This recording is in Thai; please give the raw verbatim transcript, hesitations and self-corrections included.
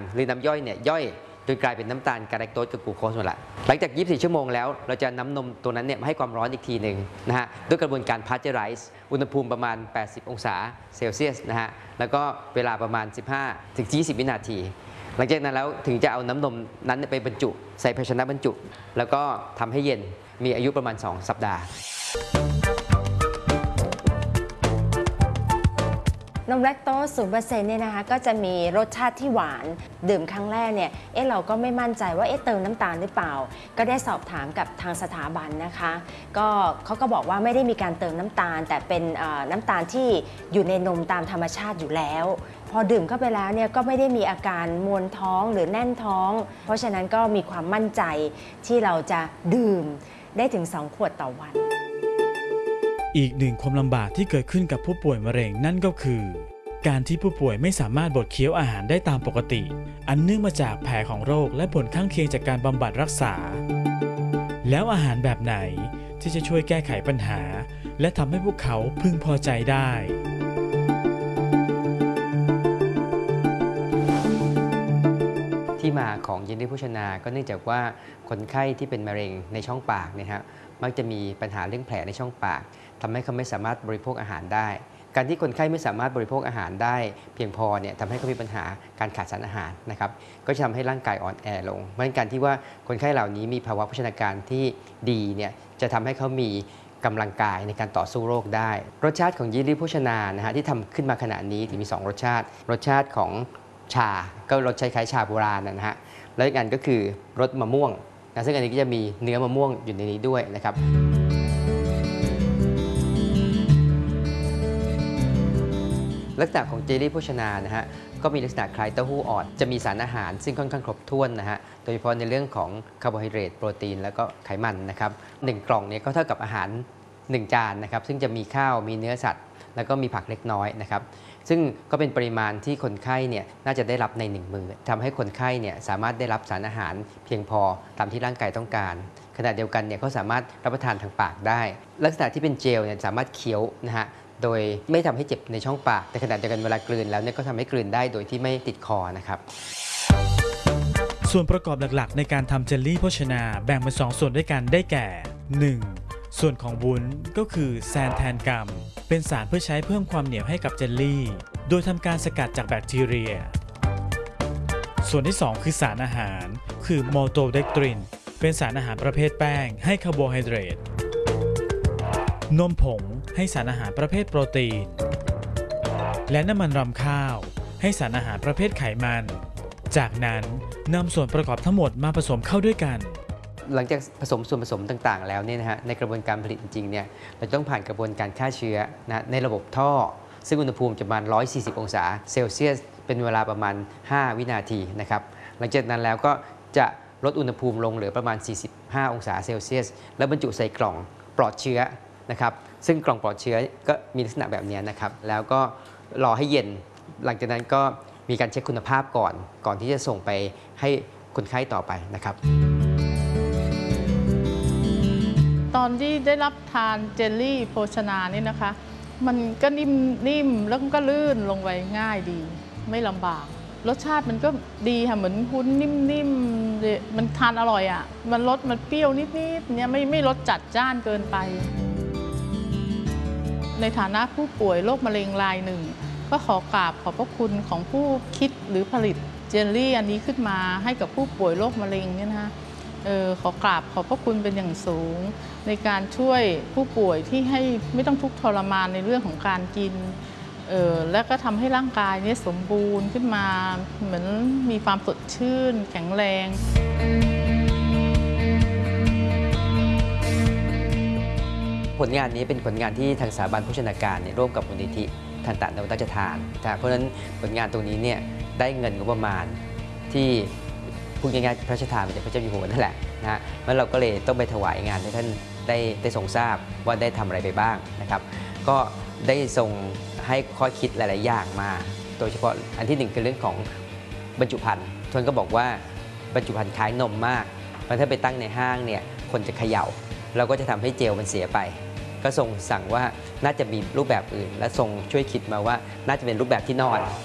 หรือน้ำย่อยเนี่ยย่อยจนกลายเป็นน้ำตาลกาแลคโตสกับกลูโคสหมดละหลังจากยี่สิบสี่ชั่วโมงแล้วเราจะนำนมตัวนั้นเนี่ยมาให้ความร้อนอีกทีหนึ่งนะฮะด้วยกระบวนการพาสเจอไรซ์อุณหภูมิประมาณแปดสิบองศาเซลเซียสนะฮะแล้วก็เวลาประมาณสิบห้าถึงยี่สิบวินาทีหลังจากนั้นแล้วถึงจะเอาน้ำนมนั้นไปบรรจุใส่ภาชนะบรรจุแล้วก็ทำให้เย็นมีอายุประมาณสองสัปดาห์นมแลคโตส ศูนย์เปอร์เซ็นต์ เนี่ยนะคะก็จะมีรสชาติที่หวานดื่มครั้งแรกเนี่ยเอ๊ะเราก็ไม่มั่นใจว่าเอ๊ะเติมน้ำตาลหรือเปล่าก็ได้สอบถามกับทางสถาบันนะคะก็เขาก็บอกว่าไม่ได้มีการเติมน้ำตาลแต่เป็นน้ำตาลที่อยู่ในนมตามธรรมชาติอยู่แล้วพอดื่มเข้าไปแล้วเนี่ยก็ไม่ได้มีอาการมวนท้องหรือแน่นท้องเพราะฉะนั้นก็มีความมั่นใจที่เราจะดื่มได้ถึงสองขวดต่อวันอีกหนึ่งความลำบากที่เกิดขึ้นกับผู้ป่วยมะเร็งนั่นก็คือการที่ผู้ป่วยไม่สามารถบดเคี้ยวอาหารได้ตามปกติอันเนื่องมาจากแผลของโรคและผลข้างเคียงจากการบำบัดรักษาแล้วอาหารแบบไหนที่จะช่วยแก้ไขปัญหาและทำให้พวกเขาพึงพอใจได้ที่มาของเยลลี่โภชนาก็เนื่องจากว่าคนไข้ที่เป็นมะเร็งในช่องปากเนี่ยฮะมักจะมีปัญหาเรื่องแผลในช่องปากทำให้เขาไม่สามารถบริโภคอาหารได้การที่คนไข้ไม่สามารถบริโภคอาหารได้เพียงพอเนี่ยทำให้เขามีปัญหาการขาดสารอาหารนะครับก็จะทำให้ร่างกายอ่อนแอลงเพราะฉะนั้นการที่ว่าคนไข้เหล่านี้มีภาวะโภชนาการที่ดีเนี่ยจะทำให้เขามีกำลังกายในการต่อสู้โรคได้รสชาติของเยลลี่โภชนานะฮะที่ทำขึ้นมาขณะนี้ที่มีสองรสชาติรสชาติของชาก็รสคล้ายๆชาโบราณนะฮะแล้วอีกอันก็คือรสมะม่วงนะซึ่งอันนี้ก็จะมีเนื้อมะม่วงอยู่ในนี้ด้วยนะครับลักษณะของเจลลี่โภชนานะฮะก็มีลักษณะคล้ายเต้าหู้อ่อนจะมีสารอาหารซึ่งค่อนข้างครบถ้วนนะฮะโดยเฉพาะในเรื่องของคาร์โบไฮเดรตโปรตีนแล้วก็ไขมันนะครับหนึ่งกล่องนี้ก็เท่ากับอาหารหนึ่งจานนะครับซึ่งจะมีข้าวมีเนื้อสัตว์แล้วก็มีผักเล็กน้อยนะครับซึ่งก็เป็นปริมาณที่คนไข้เนี่ยน่าจะได้รับในหนึ่งมื้อทำให้คนไข้เนี่ยสามารถได้รับสารอาหารเพียงพอตามที่ร่างกายต้องการขณะเดียวกันเนี่ยก็สามารถรับประทานทางปากได้ลักษณะที่เป็นเจลเนี่ยสามารถเคี้ยวนะฮะโดยไม่ทำให้เจ็บในช่องปากแต่ขณะเดียวกันเวลากลืนแล้วเนี่ยก็ทำให้กลืนได้โดยที่ไม่ติดคอนะครับส่วนประกอบหลักๆในการทำเจลลี่โภชนาแบ่งเป็นสองส่วนด้วยกันได้แก่ หนึ่ง. ส่วนของวุ้นก็คือแซนแทนกัมเป็นสารเพื่อใช้เพิ่มความเหนียวให้กับเจลลี่โดยทำการสกัดจากแบคทีเรียส่วนที่สองคือสารอาหารคือมัลโตเดกตรินเป็นสารอาหารประเภทแป้งให้คาร์โบไฮเดรตนมผงให้สารอาหารประเภทโปรตีนและน้ำมันรำข้าวให้สารอาหารประเภทไขมันจากนั้นนำส่วนประกอบทั้งหมดมาผสมเข้าด้วยกันหลังจากผสมส่วนผสมต่างๆแล้วเนี่ยนะฮะในกระบวนการผลิตจริงๆเนี่ยเราต้องผ่านกระบวนการฆ่าเชื้อนะในระบบท่อซึ่งอุณหภูมิจะประมาณหนึ่งร้อยสี่สิบองศาเซลเซียสเป็นเวลาประมาณห้าวินาทีนะครับหลังจากนั้นแล้วก็จะลดอุณหภูมิลงเหลือประมาณสี่สิบห้าองศาเซลเซียสแล้วบรรจุใส่กล่องปลอดเชื้อนะครับซึ่งกล่องปลอดเชื้อก็มีลักษณะแบบนี้นะครับแล้วก็รอให้เย็นหลังจากนั้นก็มีการเช็คคุณภาพก่อนก่อนที่จะส่งไปให้คนไข้ต่อไปนะครับตอนที่ได้รับทานเจลลี่โภชนานี่นะคะมันก็นิ่มนิ่มแล้วก็ลื่นลงไปง่ายดีไม่ลำบากรสชาติมันก็ดีค่ะเหมือนวุ้นนิ่มๆมันทานอร่อยอ่ะมันรสมันเปรี้ยวนิดๆเนี่ยไม่ไม่รสจัดจ้านเกินไปในฐานะผู้ป่วยโรคมะเร็งรายหนึ่งก็ขอกราบขอบพระคุณของผู้คิดหรือผลิตเจลลี่อันนี้ขึ้นมาให้กับผู้ป่วยโรคมะเร็งเนี่ยนะคะเออขอกราบขอบพระคุณเป็นอย่างสูงในการช่วยผู้ป่วยที่ให้ไม่ต้องทุกข์ทรมานในเรื่องของการกินเออแล้วก็ทำให้ร่างกายนี้สมบูรณ์ขึ้นมาเหมือนมีความสดชื่นแข็งแรงผลงานนี้เป็นผลงานที่ทางสถาบันโภชนาการเนี่ยร่วมกับมูลนิธิทันตะนวัตจทานเพราะฉะนั้นผลงานตรงนี้เนี่ยได้เงินงบประมาณที่พูดง่ายๆพระราชทานมาจากพระเจ้าอยู่หัวนั่นแหละนะฮะแล้วเราก็เลยต้องไปถวายงานให้ท่านได้ได้ทรงทราบว่าได้ทำอะไรไปบ้างนะครับก็ได้ทรงให้ข้อคิดหลายๆอย่างมาโดยเฉพาะอันที่หนึ่งคือเรื่องของบรรจุภัณฑ์ทวนก็บอกว่าบรรจุภัณฑ์คล้ายนมมากเพราะถ้าไปตั้งในห้างเนี่ยคนจะเขย่าเราก็จะทำให้เจลมันเสียไปก็ทรงสั่งว่าน่าจะมีรูปแบบอื่นและทรงช่วยคิดมาว่าน่าจะเป็นรูปแบบที่นอน